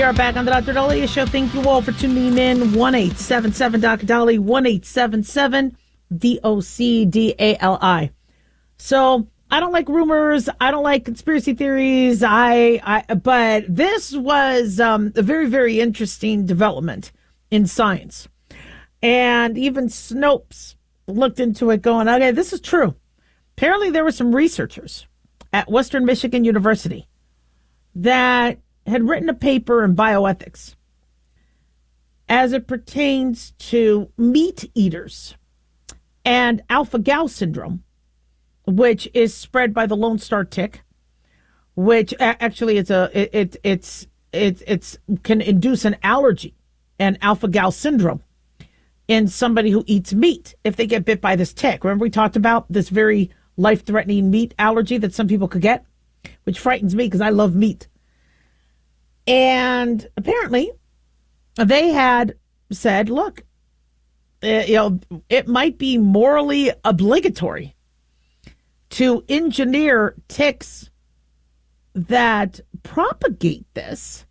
We are back on the Dr. Daliah Show. Thank you all for tuning in. 1-877 Dr. Dali, 1-877 DOCDALI. So I don't like rumors. I don't like conspiracy theories. But this was a very, very interesting development in science. And even Snopes looked into it going, okay, this is true. Apparently there were some researchers at Western Michigan University that had written a paper in bioethics as it pertains to meat eaters and alpha-gal syndrome, which is spread by the Lone Star tick, which actually is it's can induce an allergy and alpha-gal syndrome in somebody who eats meat if they get bit by this tick. Remember we talked about this very life-threatening meat allergy that some people could get, which frightens me because I love meat. And apparently they had said, look, it might be morally obligatory to engineer ticks that propagate this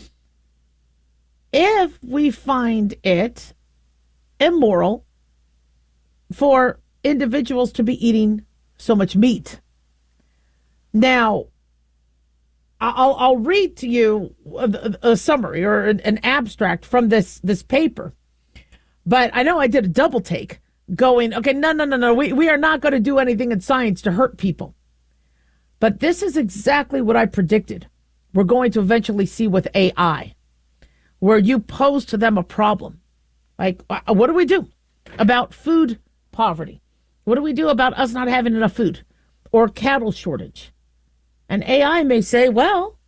if we find it immoral for individuals to be eating so much meat. Now, I'll read to you a summary or an abstract from this paper. But I know I did a double take going, okay, no. We are not going to do anything in science to hurt people. But this is exactly what I predicted. We're going to eventually see with AI, where you pose to them a problem. Like, what do we do about food poverty? What do we do about us not having enough food or cattle shortage? And AI may say, well,